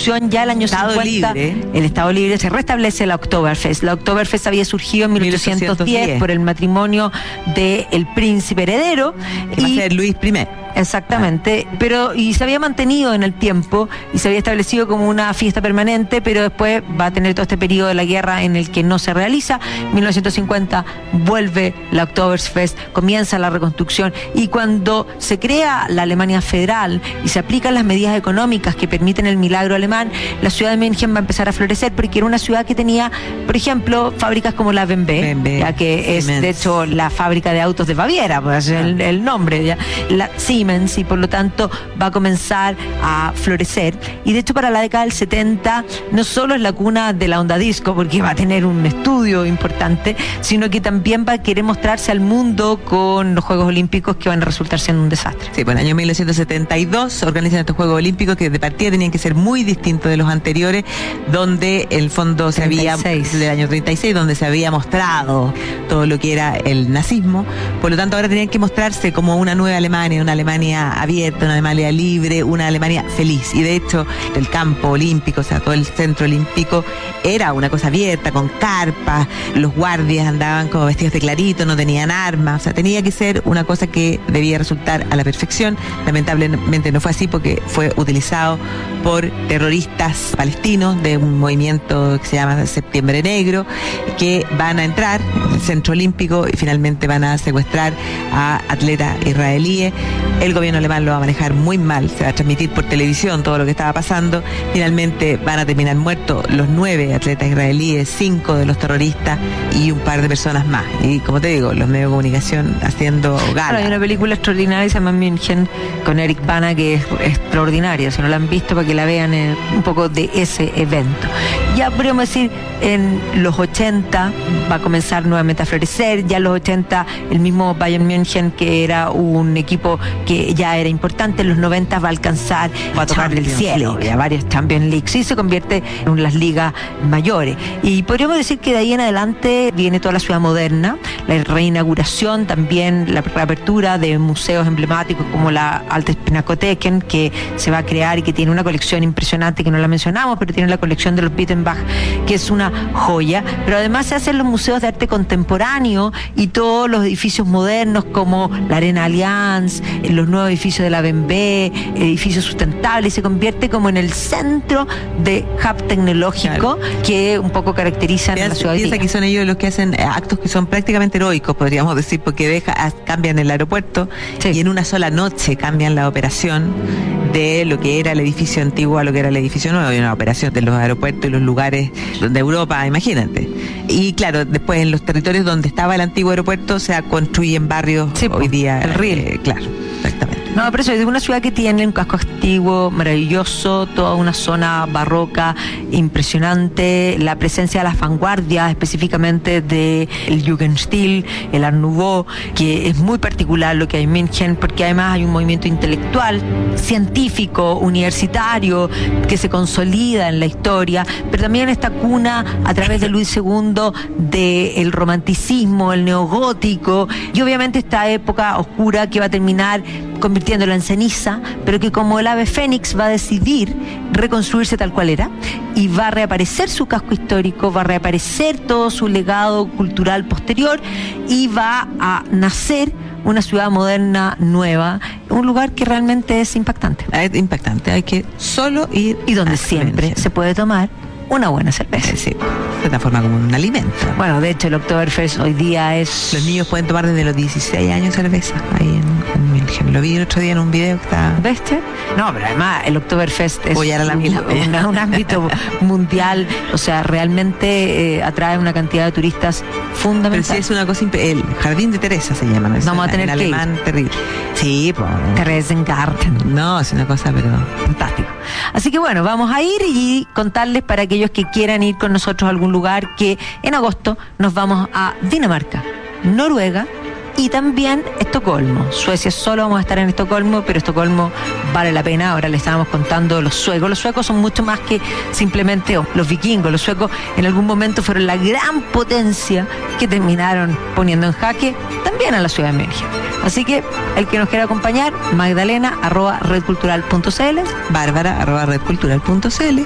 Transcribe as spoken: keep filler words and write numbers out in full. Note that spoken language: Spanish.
reconstrucción ya el año Estado cincuenta, libre. el Estado Libre, se restablece la Oktoberfest. La Oktoberfest había surgido en mil ochocientos diez por el matrimonio del príncipe heredero. Que va a ser Luis primero. Exactamente, ah. pero y se había mantenido en el tiempo y se había establecido como una fiesta permanente, pero después va a tener todo este periodo de la guerra en el que no se realiza. En mil novecientos cincuenta vuelve la Oktoberfest, comienza la reconstrucción, y cuando se crea la Alemania federal y se aplican las medidas económicas que permiten el milagro alemán, la ciudad de München va a empezar a florecer, porque era una ciudad que tenía, por ejemplo, fábricas como la B M W, B M W ya que Siemens. Es de hecho la fábrica de autos de Baviera, pues ah. el, el nombre, ya. La Siemens, y por lo tanto va a comenzar a florecer. Y de hecho para la década del setenta no solo es la cuna de la onda disco, porque va a tener un estudio importante, sino que también va a querer mostrarse al mundo con los Juegos Olímpicos, que van a resultar siendo un desastre. Sí, pues en el año mil novecientos setenta y dos organizan estos Juegos Olímpicos que de partida tenían que ser muy distintos de los anteriores, donde el fondo se había, del año treinta y seis, donde se había mostrado todo lo que era el nazismo. Por lo tanto ahora tenían que mostrarse como una nueva Alemania, una Alemania abierta, una Alemania libre, una Alemania feliz. Y de hecho el campo olímpico, o sea, todo el centro olímpico era una cosa abierta, con carpas, los guardias andaban como vestidos de clarito, no tenían armas, o sea, tenía que ser una cosa que debía resultar a la perfección. Lamentablemente no fue así, porque fue utilizado por terroristas palestinos de un movimiento que se llama Septiembre Negro, que van a entrar al centro olímpico y finalmente van a secuestrar a atletas israelíes. El gobierno alemán lo va a manejar muy mal, se va a transmitir por televisión todo lo que estaba pasando. Finalmente van a terminar muertos los nueve atletas israelíes, cinco de los terroristas y un par de personas más. Y como te digo, los medios de comunicación haciendo gala. Claro, hay una película extraordinaria que se llama München, con Eric Bana, que es extraordinaria. Si no la han visto, para que la vean, eh, un poco de ese evento. Ya podríamos decir, en los ochenta va a comenzar nuevamente a florecer. Ya en los ochenta el mismo Bayern München, que era un equipo que ya era importante, en los noventa va a alcanzar, va a tocar el cielo, ya varias Champions League, sí, se convierte en una de las ligas mayores. Y podríamos decir que de ahí en adelante viene toda la ciudad moderna, la reinauguración, también la reapertura de museos emblemáticos como la Altes Pinakotheken, que se va a crear y que tiene una colección impresionante, que no la mencionamos, pero tiene la colección de los Bittenbach, que es una joya. Pero además se hacen los museos de arte contemporáneo y todos los edificios modernos como la Arena Allianz, los nuevos edificios de la B M W, edificios sustentables, y se convierte como en el centro de hub tecnológico, claro, que un poco caracterizan piensa, a la ciudad. Piensa que son ellos los que hacen actos que son prácticamente heroicos, podríamos decir, porque deja, cambian el aeropuerto, sí, y en una sola noche cambian la operación de lo que era el edificio antiguo a lo que era el edificio nuevo, y una operación de los aeropuertos y los lugares de Europa, imagínate. Y claro, después en los territorios donde estaba el antiguo aeropuerto se construyen barrios, sí, hoy día. El Riel. Eh, claro, exactamente. No, pero eso es una ciudad que tiene un casco antiguo maravilloso, toda una zona barroca impresionante, la presencia de las vanguardias, específicamente del Jugendstil, el Art Nouveau, que es muy particular lo que hay en München, porque además hay un movimiento intelectual, científico, universitario, que se consolida en la historia, pero también esta cuna a través de Luis segundo del romanticismo, el neogótico, y obviamente esta época oscura que va a terminar convirtiéndola en ceniza, pero que como el ave fénix va a decidir reconstruirse tal cual era, y va a reaparecer su casco histórico, va a reaparecer todo su legado cultural posterior, y va a nacer una ciudad moderna nueva, un lugar que realmente es impactante. Es impactante, hay que solo ir, y donde siempre se puede tomar una buena cerveza. Sí, se transforma como un alimento. Bueno, de hecho el Oktoberfest hoy día es... Los niños pueden tomar desde los dieciséis años cerveza, ahí en, en München. Lo vi el otro día en un video que está... ¿Viste? No, pero además el Oktoberfest es a la un, una, un ámbito mundial, o sea, realmente eh, atrae una cantidad de turistas fundamental. Pero sí es una cosa... Imp- el Jardín de Teresa se llama, ¿no? Vamos a tener en que alemán ir. Terrible. Sí, pues... Theresengarten. No, es una cosa, pero... fantástico. Así que bueno, vamos a ir y contarles para aquellos que quieran ir con nosotros a algún lugar que en agosto nos vamos a Dinamarca, Noruega y también Estocolmo. Suecia solo vamos a estar en Estocolmo, pero Estocolmo vale la pena. Ahora le estábamos contando los suecos. Los suecos son mucho más que simplemente oh, los vikingos. Los suecos en algún momento fueron la gran potencia que terminaron poniendo en jaque también a la ciudad de München. Así que el que nos quiera acompañar, Magdalena arroba redcultural punto cl, Bárbara arroba redcultural punto cl.